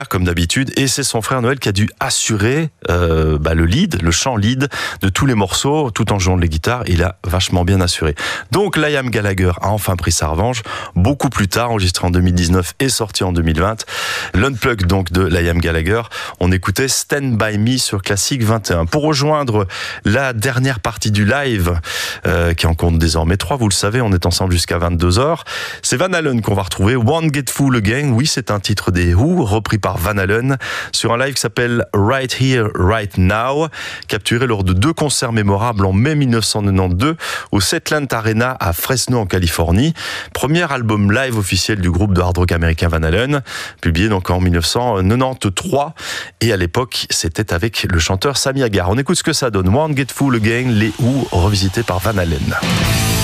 comme d'habitude, et c'est son frère Noël qui a dû assurer le chant lead de tous les morceaux, tout en jouant de les guitares. Il a vachement bien assuré. Donc Liam Gallagher a enfin pris sa revanche, beaucoup plus tard, enregistré en 2019 et sorti en 2020. L'Unplugged donc de Liam Gallagher, on écoutait Stand By Me sur Classique 21. Pour rejoindre la dernière partie du live, qui en compte désormais 3, vous le savez, on est ensemble jusqu'à 22h. C'est Van Halen qu'on va retrouver, Won't Get Fooled Again. Oui, c'est un titre des Who, repris par Van Halen, sur un live qui s'appelle Right Here, Right Now, capturé lors de 2 concerts mémorables en mai 1992 au Setland Arena à Fresno en Californie. Premier album live officiel du groupe de hard rock américain Van Halen, publié donc en 1993, et à l'époque c'était avec le chanteur Sammy Hagar. On écoute ce que ça donne, Won't Get Fooled Again, les Who revisités par Van Halen.